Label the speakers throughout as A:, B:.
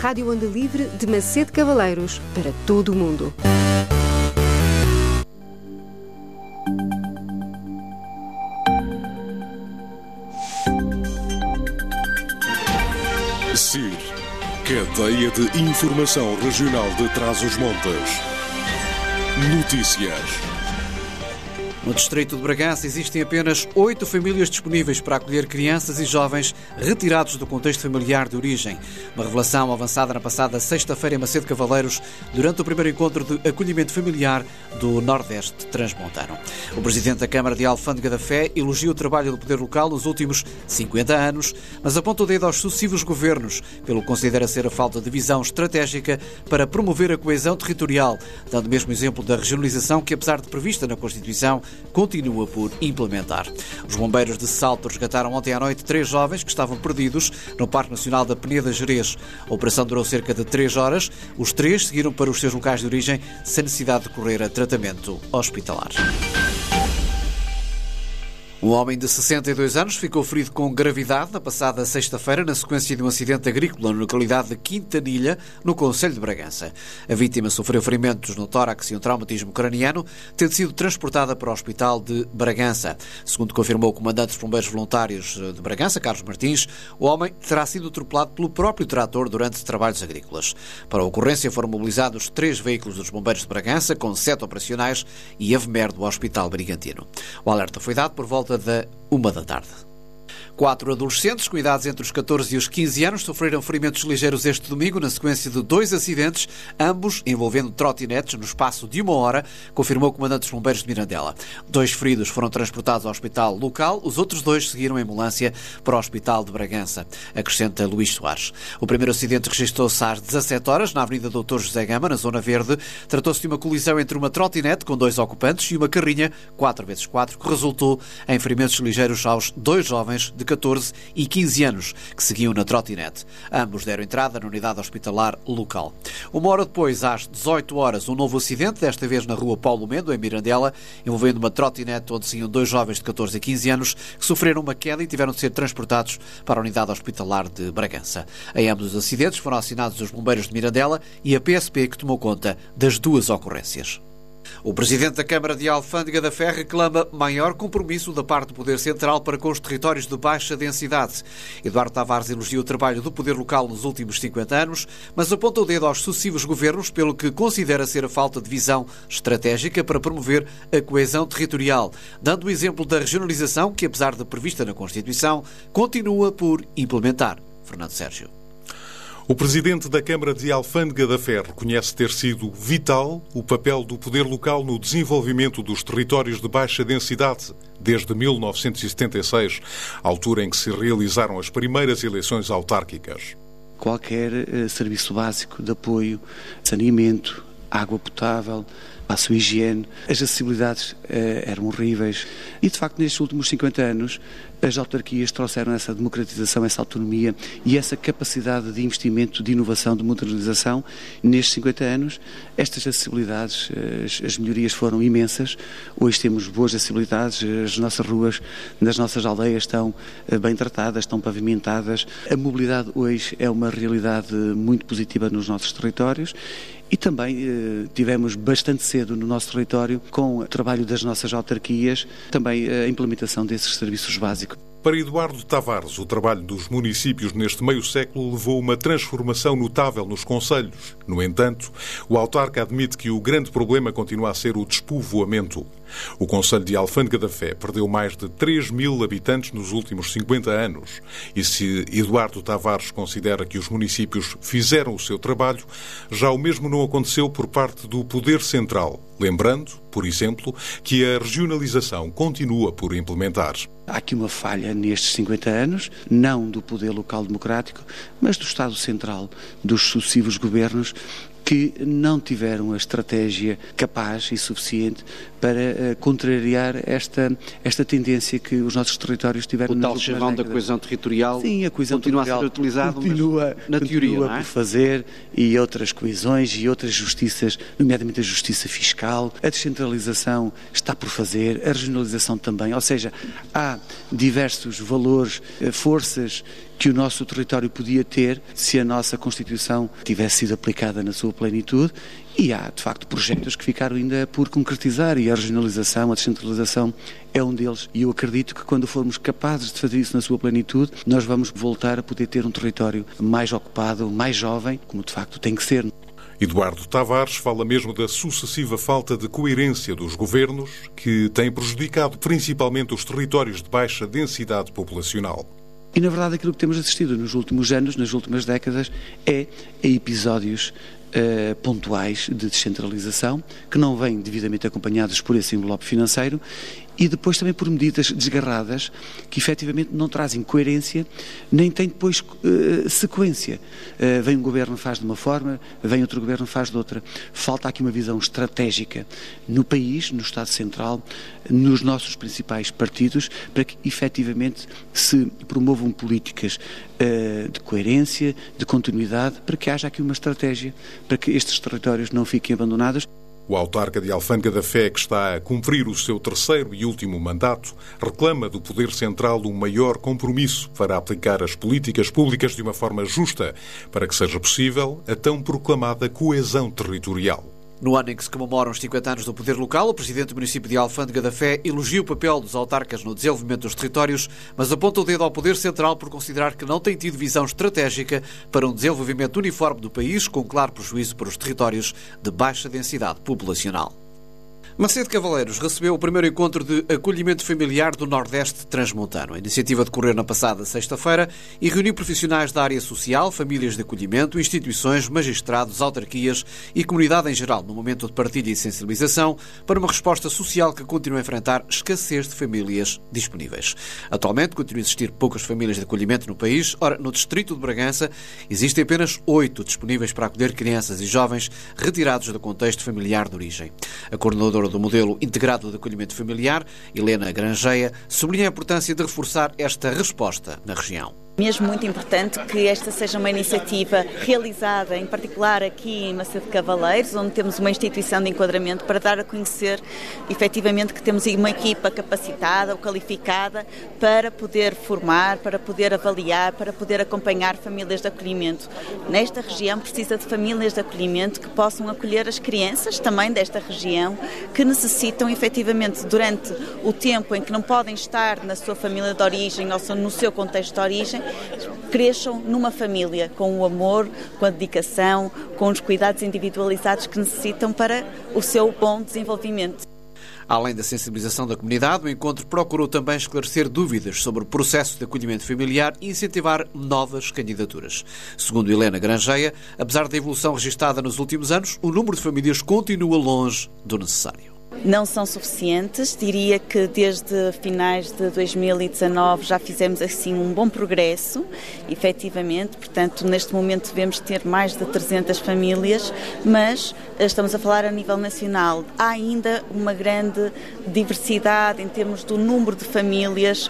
A: Rádio Onda Livre de Macedo Cavaleiros para todo o mundo.
B: CIR, Cadeia de Informação Regional de Trás-os-Montes. Notícias.
C: No distrito de Bragança existem apenas 8 famílias disponíveis para acolher crianças e jovens retirados do contexto familiar de origem. Uma revelação avançada na passada sexta-feira em Macedo Cavaleiros durante o primeiro encontro de acolhimento familiar do Nordeste Transmontano. O presidente da Câmara de Alfândega da Fé elogia o trabalho do poder local nos últimos 50 anos, mas aponta o dedo aos sucessivos governos, pelo que considera ser a falta de visão estratégica para promover a coesão territorial, dando mesmo exemplo da regionalização que, apesar de prevista na Constituição, continua por implementar. Os bombeiros de Salto resgataram ontem à noite 3 jovens que estavam perdidos no Parque Nacional da Peneda Gerês. A operação durou cerca de 3 horas. Os 3 seguiram para os seus locais de origem sem necessidade de recorrer a tratamento hospitalar. Um homem de 62 anos ficou ferido com gravidade na passada sexta-feira na sequência de um acidente agrícola na localidade de Quintanilha, no concelho de Bragança. A vítima sofreu ferimentos no tórax e um traumatismo craniano, tendo sido transportada para o hospital de Bragança. Segundo confirmou o comandante dos bombeiros voluntários de Bragança, Carlos Martins, o homem terá sido atropelado pelo próprio trator durante trabalhos agrícolas. Para a ocorrência foram mobilizados 3 veículos dos bombeiros de Bragança, com 7 operacionais, e a VMER do Hospital Brigantino. O alerta foi dado por volta da 1 da tarde. 4 adolescentes, com idades entre os 14 e os 15 anos, sofreram ferimentos ligeiros este domingo na sequência de 2 acidentes, ambos envolvendo trotinetes no espaço de 1 hora, confirmou o comandante dos bombeiros de Mirandela. 2 feridos foram transportados ao hospital local, os outros 2 seguiram em ambulância para o hospital de Bragança, acrescenta Luís Soares. O primeiro acidente registrou-se às 17 horas na Avenida Dr. José Gama, na Zona Verde. Tratou-se de uma colisão entre uma trotinete com 2 ocupantes e uma carrinha 4x4, que resultou em ferimentos ligeiros aos 2 jovens de 14 e 15 anos que seguiam na trotinete. Ambos deram entrada na unidade hospitalar local. 1 hora depois, às 18 horas, um novo acidente, desta vez na rua Paulo Mendo, em Mirandela, envolvendo uma trotinete onde seguiam 2 jovens de 14 e 15 anos que sofreram uma queda e tiveram de ser transportados para a unidade hospitalar de Bragança. Em ambos os acidentes foram assinados os bombeiros de Mirandela e a PSP, que tomou conta das 2 ocorrências. O presidente da Câmara de Alfândega da Fé reclama maior compromisso da parte do Poder Central para com os territórios de baixa densidade. Eduardo Tavares elogia o trabalho do poder local nos últimos 50 anos, mas aponta o dedo aos sucessivos governos pelo que considera ser a falta de visão estratégica para promover a coesão territorial, dando o exemplo da regionalização que, apesar de prevista na Constituição, continua por implementar. Fernando Sérgio.
D: O presidente da Câmara de Alfândega da Fé reconhece ter sido vital o papel do poder local no desenvolvimento dos territórios de baixa densidade desde 1976, altura em que se realizaram as primeiras eleições autárquicas.
E: Qualquer serviço básico de apoio, saneamento, água potável, a sua higiene, as acessibilidades eram horríveis e, de facto, nestes últimos 50 anos, as autarquias trouxeram essa democratização, essa autonomia e essa capacidade de investimento, de inovação, de modernização. Nestes 50 anos, estas acessibilidades, as melhorias foram imensas. Hoje temos boas acessibilidades, as nossas ruas nas nossas aldeias estão bem tratadas, estão pavimentadas. A mobilidade hoje é uma realidade muito positiva nos nossos territórios. E também tivemos bastante cedo no nosso território, com o trabalho das nossas autarquias, também a implementação desses serviços básicos.
D: Para Eduardo Tavares, o trabalho dos municípios neste meio século levou uma transformação notável nos concelhos. No entanto, o autarca admite que o grande problema continua a ser o despovoamento. O concelho de Alfândega da Fé perdeu mais de 3.000 habitantes nos últimos 50 anos. E se Eduardo Tavares considera que os municípios fizeram o seu trabalho, já o mesmo não aconteceu por parte do Poder Central. Lembrando, por exemplo, que a regionalização continua por implementar.
E: Há aqui uma falha nestes 50 anos, não do poder local democrático, mas do Estado Central, dos sucessivos governos, que não tiveram a estratégia capaz e suficiente para contrariar esta tendência que os nossos territórios tiveram.
C: O tal chavão da coesão territorial.
E: Sim, a coesão
C: continua
E: territorial
C: a ser utilizado,
E: continua,
C: mas na teoria,
E: continua
C: não é?
E: por fazer, e outras coesões e outras justiças, nomeadamente a justiça fiscal, a descentralização está por fazer, a regionalização também, ou seja, há diversos valores, forças que o nosso território podia ter se a nossa Constituição tivesse sido aplicada na sua plenitude, e há, de facto, projetos que ficaram ainda por concretizar, e a regionalização, a descentralização é um deles, e eu acredito que quando formos capazes de fazer isso na sua plenitude, nós vamos voltar a poder ter um território mais ocupado, mais jovem, como de facto tem que ser.
D: Eduardo Tavares fala mesmo da sucessiva falta de coerência dos governos, que tem prejudicado principalmente os territórios de baixa densidade populacional.
E: E, na verdade, aquilo que temos assistido nos últimos anos, nas últimas décadas, é a episódios pontuais de descentralização, que não vêm devidamente acompanhados por esse envelope financeiro, e depois também por medidas desgarradas que efetivamente não trazem coerência, nem têm depois sequência. Vem um governo, faz de uma forma, vem outro governo, faz de outra. Falta aqui uma visão estratégica no país, no Estado Central, nos nossos principais partidos, para que efetivamente se promovam políticas de coerência, de continuidade, para que haja aqui uma estratégia, para que estes territórios não fiquem abandonados.
D: O autarca de Alfândega da Fé, que está a cumprir o seu terceiro e último mandato, reclama do Poder Central um maior compromisso para aplicar as políticas públicas de uma forma justa, para que seja possível a tão proclamada coesão territorial.
C: No ano em que se comemoram os 50 anos do poder local, o presidente do município de Alfândega da Fé elogia o papel dos autarcas no desenvolvimento dos territórios, mas aponta o dedo ao Poder Central por considerar que não tem tido visão estratégica para um desenvolvimento uniforme do país, com claro prejuízo para os territórios de baixa densidade populacional. Macedo Cavaleiros recebeu o primeiro encontro de acolhimento familiar do Nordeste Transmontano. A iniciativa decorreu na passada sexta-feira e reuniu profissionais da área social, famílias de acolhimento, instituições, magistrados, autarquias e comunidade em geral, no momento de partilha e sensibilização para uma resposta social que continua a enfrentar escassez de famílias disponíveis. Atualmente, continua a existir poucas famílias de acolhimento no país. Ora, no distrito de Bragança, existem apenas 8 disponíveis para acolher crianças e jovens retirados do contexto familiar de origem. A coordenadora do modelo integrado de acolhimento familiar, Helena Grangeia, sublinha a importância de reforçar esta resposta na região.
F: Mesmo muito importante que esta seja uma iniciativa realizada, em particular aqui em Macedo Cavaleiros, onde temos uma instituição de enquadramento para dar a conhecer efetivamente que temos uma equipa capacitada ou qualificada para poder formar, para poder avaliar, para poder acompanhar famílias de acolhimento. Nesta região precisa de famílias de acolhimento que possam acolher as crianças também desta região, que necessitam efetivamente durante o tempo em que não podem estar na sua família de origem ou no seu contexto de origem, cresçam numa família, com o amor, com a dedicação, com os cuidados individualizados que necessitam para o seu bom desenvolvimento.
C: Além da sensibilização da comunidade, o encontro procurou também esclarecer dúvidas sobre o processo de acolhimento familiar e incentivar novas candidaturas. Segundo Helena Grangeia, apesar da evolução registada nos últimos anos, o número de famílias continua longe do necessário.
F: Não são suficientes, diria que desde finais de 2019 já fizemos assim um bom progresso, efetivamente, portanto neste momento devemos ter mais de 300 famílias, mas estamos a falar a nível nacional. Há ainda uma grande diversidade em termos do número de famílias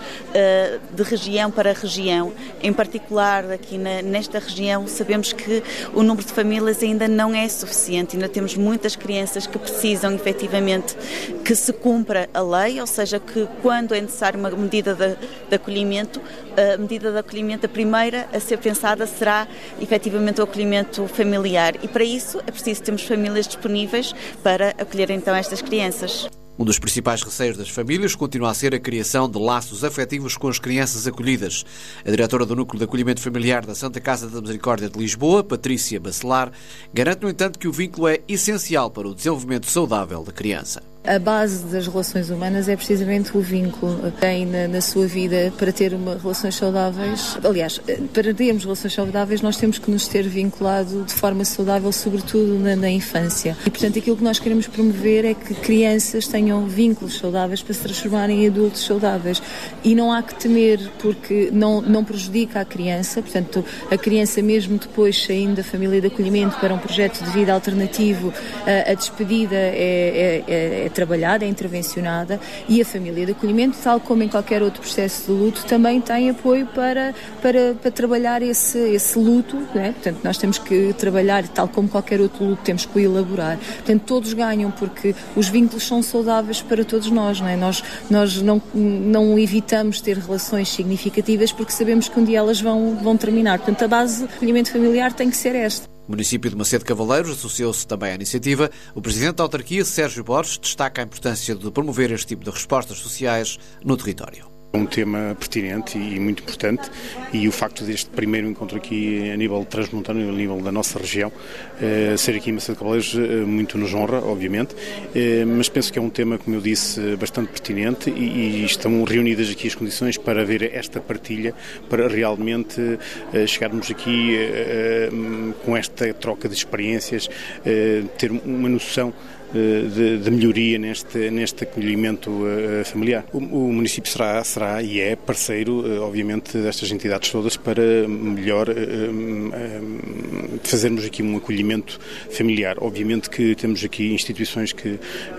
F: de região para região. Em particular aqui nesta região sabemos que o número de famílias ainda não é suficiente, ainda temos muitas crianças que precisam efetivamente que se cumpra a lei, ou seja, que quando é necessário uma medida de acolhimento, a medida de acolhimento, a primeira a ser pensada será efetivamente o acolhimento familiar, e para isso é preciso termos famílias disponíveis para acolher então estas crianças.
C: Um dos principais receios das famílias continua a ser a criação de laços afetivos com as crianças acolhidas. A diretora do Núcleo de Acolhimento Familiar da Santa Casa da Misericórdia de Lisboa, Patrícia Bacelar, garante, no entanto, que o vínculo é essencial para o desenvolvimento saudável da criança.
G: A base das relações humanas é precisamente o vínculo que tem na sua vida para ter relações saudáveis. Aliás, para termos relações saudáveis nós temos que nos ter vinculado de forma saudável, sobretudo na infância. E, portanto, aquilo que nós queremos promover é que crianças tenham vínculos saudáveis para se transformarem em adultos saudáveis. E não há que temer, porque não prejudica a criança. Portanto, a criança, mesmo depois saindo da família de acolhimento para um projeto de vida alternativo, a despedida é trabalhada, é intervencionada, e a família de acolhimento, tal como em qualquer outro processo de luto, também tem apoio para trabalhar esse luto, não é? Portanto, nós temos que trabalhar, tal como qualquer outro luto, temos que o elaborar. Portanto, todos ganham, porque os vínculos são saudáveis para todos nós, não é? Nós não evitamos ter relações significativas porque sabemos que um dia elas vão terminar. Portanto, a base do acolhimento familiar tem que ser esta.
C: O município de Macedo Cavaleiros associou-se também à iniciativa. O presidente da autarquia, Sérgio Borges, destaca a importância de promover este tipo de respostas sociais no território.
H: É um tema pertinente e muito importante, e o facto deste primeiro encontro aqui a nível transmontano, a nível da nossa região, ser aqui em Macedo Cavaleiros muito nos honra, obviamente, mas penso que é um tema, como eu disse, bastante pertinente, e estão reunidas aqui as condições para haver esta partilha, para realmente chegarmos aqui com esta troca de experiências, ter uma noção de melhoria neste acolhimento familiar. O município será e é parceiro, obviamente, destas entidades todas para melhor fazermos aqui um acolhimento familiar. Obviamente que temos aqui instituições que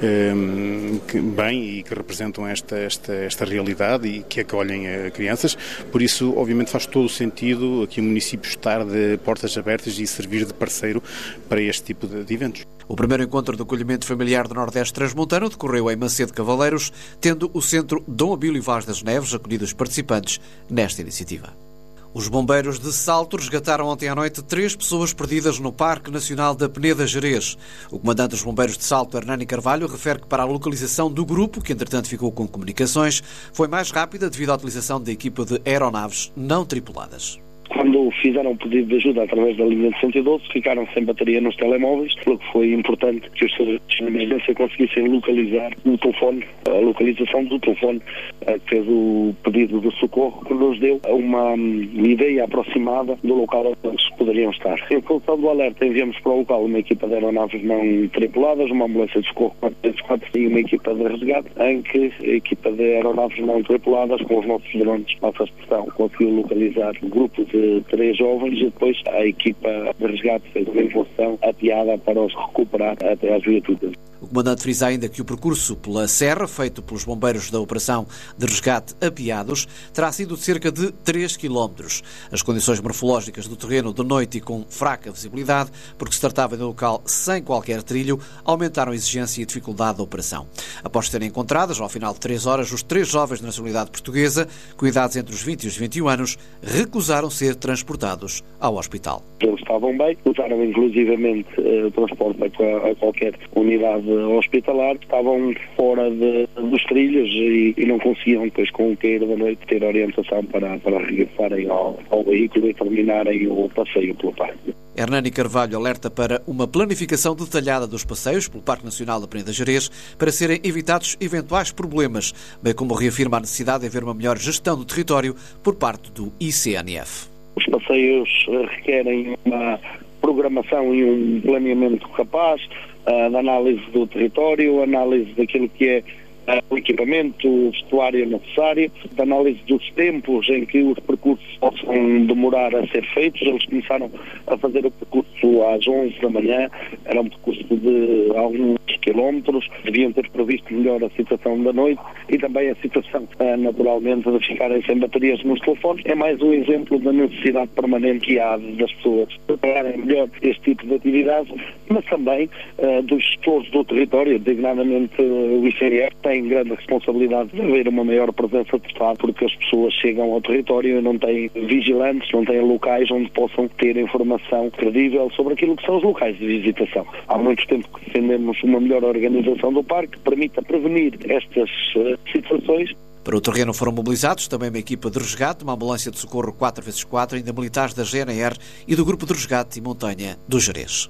H: bem e que representam esta realidade e que acolhem crianças, por isso, obviamente, faz todo o sentido aqui o município estar de portas abertas e servir de parceiro para este tipo de eventos.
C: O primeiro encontro de acolhimento familiar do Nordeste Transmontano decorreu em Macedo Cavaleiros, tendo o Centro Dom Abílio Vaz das Neves acolhido os participantes nesta iniciativa. Os bombeiros de Salto resgataram ontem à noite 3 pessoas perdidas no Parque Nacional da Peneda Gerês. O comandante dos bombeiros de Salto, Hernani Carvalho, refere que para a localização do grupo, que entretanto ficou com comunicações, foi mais rápida devido à utilização da equipa de aeronaves não tripuladas.
I: Quando fizeram o pedido de ajuda através da linha de 112, ficaram sem bateria nos telemóveis, pelo que foi importante que os serviços de emergência conseguissem localizar o telefone, a localização do telefone que fez o pedido de socorro, que nos deu uma ideia aproximada do local onde eles poderiam estar. Em função do alerta, enviamos para o local uma equipa de aeronaves não tripuladas, uma ambulância de socorro 404 e uma equipa de resgate, em que a equipa de aeronaves não tripuladas, com os nossos drones de alta expressão, conseguiu localizar o grupo de 3 jovens, e depois a equipa de resgate fez uma informação apiada para os recuperar até às viaturas.
C: O comandante frisa ainda que o percurso pela serra, feito pelos bombeiros da operação de resgate apiados, terá sido de cerca de 3 km. As condições morfológicas do terreno de noite e com fraca visibilidade, porque se tratava de um local sem qualquer trilho, aumentaram a exigência e a dificuldade da operação. Após serem encontradas, ao final de 3 horas, os 3 jovens de nacionalidade portuguesa, com idades entre os 20 e os 21 anos, recusaram ser transportados ao hospital.
I: Eles estavam bem, usaram inclusivamente transporte a qualquer unidade hospitalar, estavam fora dos trilhos e não conseguiam, depois, com o cair da noite, ter orientação para regressarem ao veículo e terminarem o passeio pelo parque.
C: Hernani Carvalho alerta para uma planificação detalhada dos passeios pelo Parque Nacional da Peneda Gerês para serem evitados eventuais problemas, bem como reafirma a necessidade de haver uma melhor gestão do território por parte do ICNF.
I: Os passeios requerem uma programação e um planeamento capaz, da análise do território, análise daquilo que é o equipamento, o vestuário necessário, da análise dos tempos em que os percursos possam demorar a ser feitos. Eles começaram a fazer o percurso às 11 da manhã, era um percurso de alguns quilómetros, deviam ter previsto melhor a situação da noite e também a situação, naturalmente, de ficarem sem baterias nos telefones. É mais um exemplo da necessidade permanente que há das pessoas prepararem melhor este tipo de atividades, mas também dos gestores do território, designadamente o ICNF, tem grande responsabilidade de haver uma maior presença de Estado, porque as pessoas chegam ao território e não têm vigilantes, não têm locais onde possam ter informação credível sobre aquilo que são os locais de visitação. Há muito tempo que defendemos uma melhor organização do parque que permita prevenir estas situações.
C: Para o terreno foram mobilizados também uma equipa de resgate, uma ambulância de socorro 4x4, ainda militares da GNR e do Grupo de Resgate e Montanha do Gerês.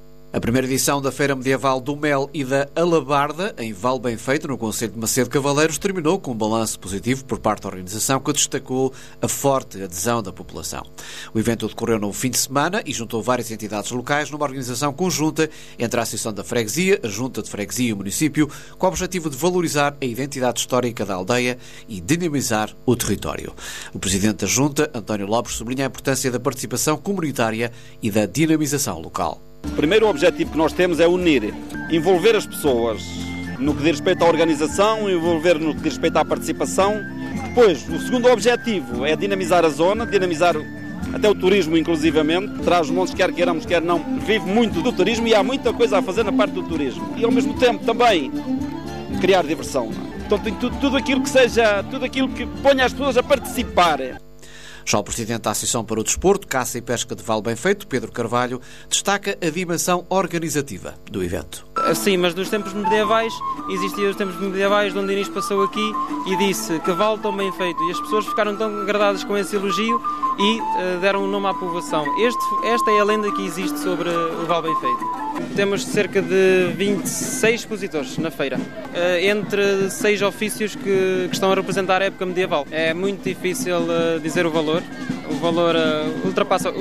C: A primeira edição da Feira Medieval do Mel e da Alabarda, em Val Bem Feito, no concelho de Macedo Cavaleiros, terminou com um balanço positivo por parte da organização, que destacou a forte adesão da população. O evento decorreu no fim de semana e juntou várias entidades locais numa organização conjunta entre a Associação da Freguesia, a Junta de Freguesia e o município, com o objetivo de valorizar a identidade histórica da aldeia e dinamizar o território. O presidente da Junta, António Lopes, sublinha a importância da participação comunitária e da dinamização local.
J: O primeiro objetivo que nós temos é unir, envolver as pessoas, no que diz respeito à organização, envolver no que diz respeito à participação. Depois, o segundo objetivo é dinamizar a zona, dinamizar até o turismo inclusivamente. Trás-os-Montes, quer queiramos, quer não, vive muito do turismo e há muita coisa a fazer na parte do turismo. E ao mesmo tempo também criar diversão. Portanto, tudo aquilo que seja, tudo aquilo que ponha as pessoas a participar.
C: Já o Presidente da Associação para o Desporto, Caça e Pesca de Val Bem Feito, Pedro Carvalho, destaca a dimensão organizativa do evento.
K: Sim, mas nos tempos medievais, existiam os tempos medievais onde Inês passou aqui e disse que Val tão bem feito, e as pessoas ficaram tão agradadas com esse elogio e deram um nome à povoação. Esta é a lenda que existe sobre o Val Bem Feito. Temos cerca de 26 expositores na feira, entre 6 ofícios que estão a representar a época medieval. É muito difícil dizer o valor. O valor ultrapassa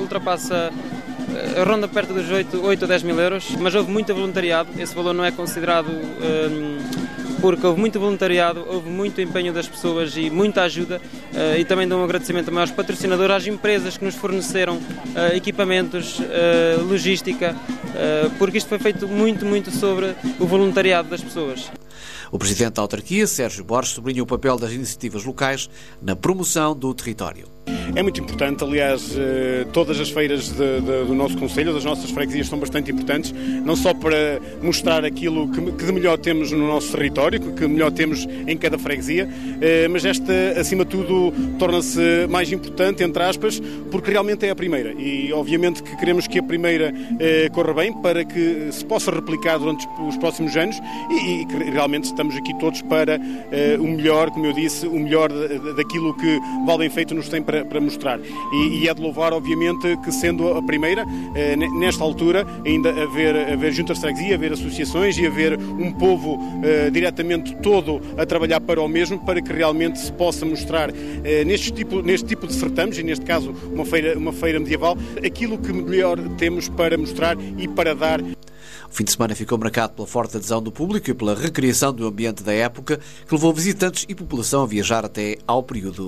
K: ronda perto dos 8 ou 10 mil euros, mas houve muito voluntariado. Esse valor não é considerado porque houve muito voluntariado, houve muito empenho das pessoas e muita ajuda, e também dou um agradecimento também aos patrocinadores, às empresas que nos forneceram equipamentos, logística, porque isto foi feito muito sobre o voluntariado das pessoas.
C: O Presidente da Autarquia, Sérgio Borges, sublinha o papel das iniciativas locais na promoção do território.
H: É muito importante, aliás, todas as feiras do nosso concelho, das nossas freguesias, são bastante importantes, não só para mostrar aquilo que de melhor temos no nosso território, que de melhor temos em cada freguesia, mas esta, acima de tudo, torna-se mais importante, entre aspas, porque realmente é a primeira e, obviamente, que queremos que a primeira corra bem para que se possa replicar durante os próximos anos e que realmente estamos aqui todos para o melhor, como eu disse, o melhor daquilo que Val Bem Feito nos tem para mostrar. E é de louvar, obviamente, que sendo a primeira, nesta altura, ainda haver juntas de freguesia, haver associações e haver um povo diretamente todo a trabalhar para o mesmo, para que realmente se possa mostrar neste tipo de certames, e neste caso uma feira medieval, aquilo que melhor temos para mostrar e para dar.
C: O fim de semana ficou marcado pela forte adesão do público e pela recriação do ambiente da época, que levou visitantes e população a viajar até ao período